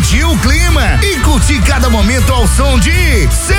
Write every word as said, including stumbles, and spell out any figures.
sentir o clima e curtir cada momento ao som de